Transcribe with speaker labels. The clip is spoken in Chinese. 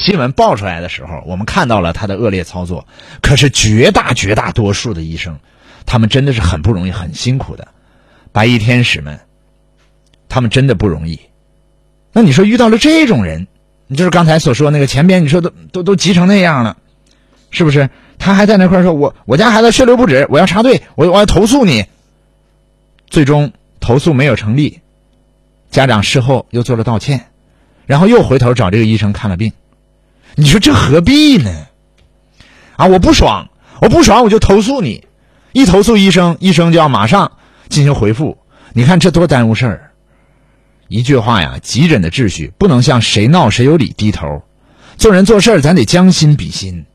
Speaker 1: 新闻爆出来的时候，我们看到了他的恶劣操作，可是绝大多数的医生，他们真的是很不容易，很辛苦的。白衣天使们，他们真的不容易。那你说遇到了这种人，你就是刚才所说那个前边你说都急成那样了，是不是？他还在那块说我家孩子血流不止，我要插队，我要投诉你。最终投诉没有成立，家长事后又做了道歉，然后又回头找这个医生看了病。你说这何必呢？啊，我不爽我就投诉你，一投诉医生就要马上进行回复，你看这多耽误事儿。一句话呀，急诊的秩序不能向谁闹谁有理低头，做人做事咱得将心比心。